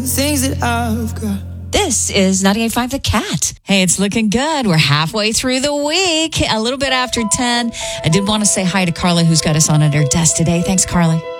the things that I've got. This is 98.5 The Cat. Hey, it's looking good. We're halfway through the week, a little bit after 10. I did want to say hi to Carla, who's got us on at her desk today. Thanks, Carla.